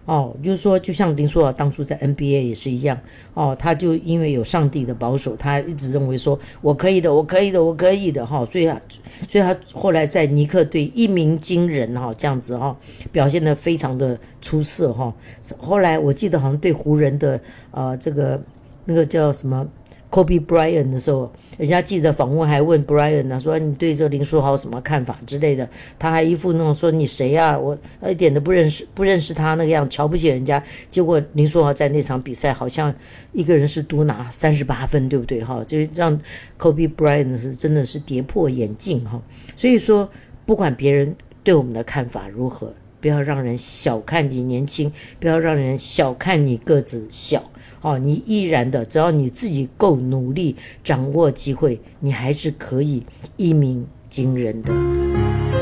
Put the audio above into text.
就是说就像林书豪当初在 NBA 也是一样他就因为有上帝的保守，他一直认为说我可以的我可以的我可以的所以他后来在尼克队一鸣惊人这样子表现得非常的出色后来我记得好像对湖人的这个那个叫什么Kobe Bryant 的时候，人家记者访问还问 Bryant 说你对这林书豪什么看法之类的，他还一副那种说你谁啊，我一点都不认识他那个样，瞧不起人家。结果林书豪在那场比赛好像一个人是独拿38分，对不对就让 Kobe Bryant 是真的是跌破眼镜所以说不管别人对我们的看法如何，不要让人小看你年轻，不要让人小看你个子小你依然的，只要你自己够努力，掌握机会，你还是可以一鸣惊人的。